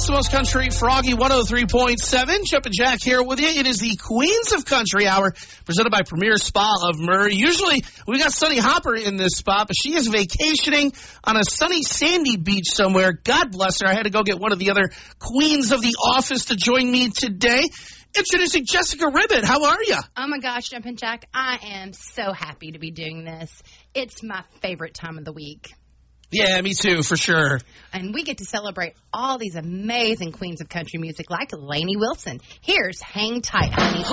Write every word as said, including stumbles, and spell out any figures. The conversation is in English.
Best of Most Country, Froggy one oh three point seven. Chip and Jack here with you. It is the Queens of Country Hour presented by Premier Spa of Murray. Usually we got Sunny Hopper in this spot, but she is vacationing on a sunny, sandy beach somewhere. God bless her. I had to go get one of the other queens of the office to join me today. Introducing Jessica Ribbit. How are you? Oh, my gosh, Jumpin' Jack. I am so happy to be doing this. It's my favorite time of the week. Yeah, me too, for sure. And we get to celebrate all these amazing queens of country music like Lainey Wilson. Here's Hang Tight, Honey.